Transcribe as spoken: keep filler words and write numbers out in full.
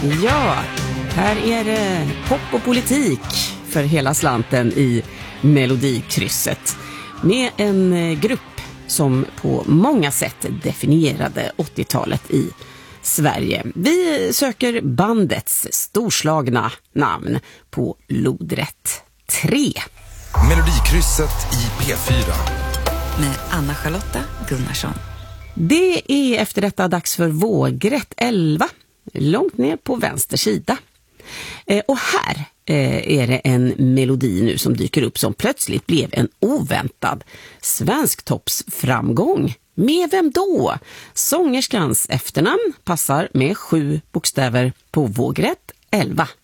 Ja, här är det pop och politik för hela slanten i Melodikrysset. Med en grupp som på många sätt definierade åttiotalet i Sverige. Vi söker bandets storslagna namn på lodrätt tre. Melodikrysset i P fyra. Med Anna-Charlotta Gunnarsson. Det är efter detta dags för vågrätt elva. Långt ner på vänster sida. Eh, och här eh, är det en melodi nu som dyker upp som plötsligt blev en oväntad svensktoppsframgång. Med vem då? Sångerskans efternamn passar med sju bokstäver på vågrätt elva.